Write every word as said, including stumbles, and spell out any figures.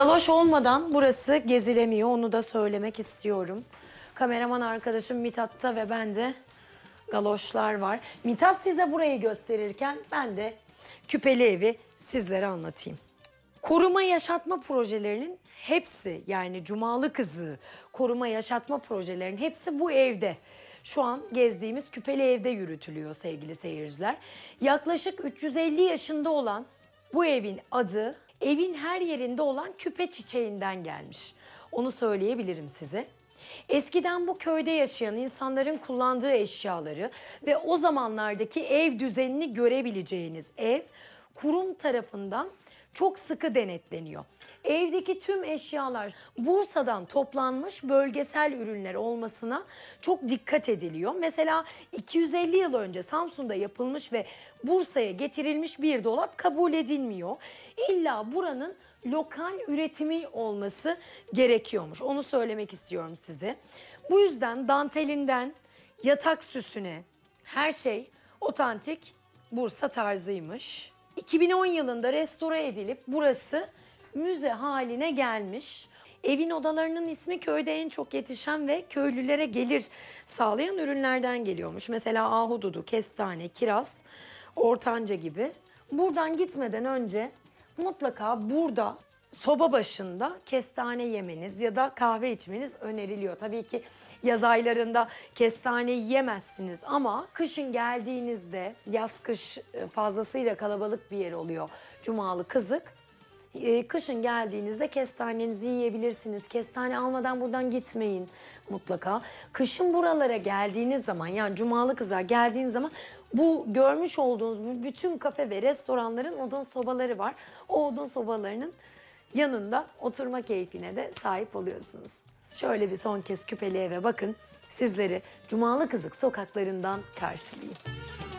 Galoş olmadan burası gezilemiyor, onu da söylemek istiyorum. Kameraman arkadaşım Mithat'ta ve bende galoşlar var. Mithat size burayı gösterirken ben de Küpeli Evi sizlere anlatayım. Koruma yaşatma projelerinin hepsi, yani Cumalı Kızı koruma yaşatma projelerinin hepsi bu evde. Şu an gezdiğimiz Küpeli Ev'de yürütülüyor sevgili seyirciler. Yaklaşık üç yüz elli yaşında olan bu evin adı evin her yerinde olan küpe çiçeğinden gelmiş. Onu söyleyebilirim size. Eskiden bu köyde yaşayan insanların kullandığı eşyaları ve o zamanlardaki ev düzenini görebileceğiniz ev kurum tarafından çok sıkı denetleniyor. Evdeki tüm eşyalar Bursa'dan toplanmış bölgesel ürünler olmasına çok dikkat ediliyor. Mesela iki yüz elli yıl önce Samsun'da yapılmış ve Bursa'ya getirilmiş bir dolap kabul edilmiyor. İlla buranın lokal üretimi olması gerekiyormuş. Onu söylemek istiyorum size. Bu yüzden dantelinden yatak süsüne her şey otantik Bursa tarzıymış. iki bin on yılında restore edilip burası müze haline gelmiş. Evin odalarının ismi köyde en çok yetişen ve köylülere gelir sağlayan ürünlerden geliyormuş. Mesela ahududu, kestane, kiraz, ortanca gibi. Buradan gitmeden önce mutlaka burada soba başında kestane yemeniz ya da kahve içmeniz öneriliyor. Tabii ki yaz aylarında kestane yiyemezsiniz ama kışın geldiğinizde, yaz kış fazlasıyla kalabalık bir yer oluyor Cumalı Kızık. Ee, kışın geldiğinizde kestanenizi yiyebilirsiniz. Kestane almadan buradan gitmeyin mutlaka. Kışın buralara geldiğiniz zaman, yani Cumalı Kızık'a geldiğiniz zaman bu görmüş olduğunuz bütün kafe ve restoranların odun sobaları var. O odun sobalarının yanında oturma keyfine de sahip oluyorsunuz. Şöyle bir son kez Küpeli Eve bakın. Sizleri Cumalı Kızık sokaklarından karşılayayım.